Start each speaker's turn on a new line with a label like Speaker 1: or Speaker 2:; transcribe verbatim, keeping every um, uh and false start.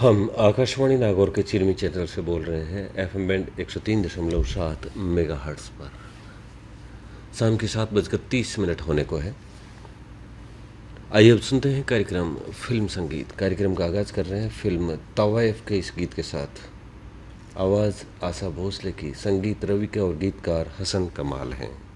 Speaker 1: हम आकाशवाणी नागौर के चिरमी चैनल से बोल रहे हैं एफएम बैंड एक सौ तीन दशमलव सात मेगा हर्ट्स पर। शाम के सात बजकर तीस मिनट होने को है। आइए अब सुनते हैं कार्यक्रम फिल्म संगीत। कार्यक्रम का आगाज कर रहे हैं फिल्म तवायफ के इस गीत के साथ। आवाज़ आशा भोसले की, संगीत रवि के और गीतकार हसन कमाल हैं।